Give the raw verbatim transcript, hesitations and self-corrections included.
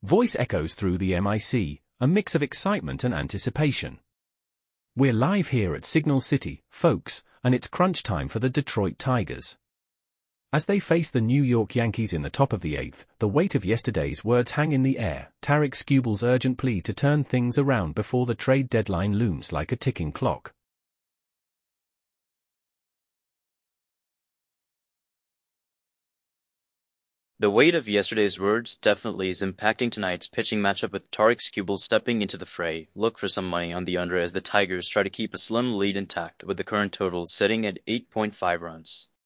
Voice echoes through the M I C, a mix of excitement and anticipation. We're live here at Signal City, folks, and it's crunch time for the Detroit Tigers. As they face the New York Yankees in the top of the eighth, the weight of yesterday's words hang in the air. Tarik Skubal's urgent plea to turn things around before the trade deadline looms like a ticking clock. The weight of yesterday's words definitely is impacting tonight's pitching matchup with Tarik Skubal stepping into the fray. Look for some money on the under as the Tigers try to keep a slim lead intact with the current total sitting at eight point five runs.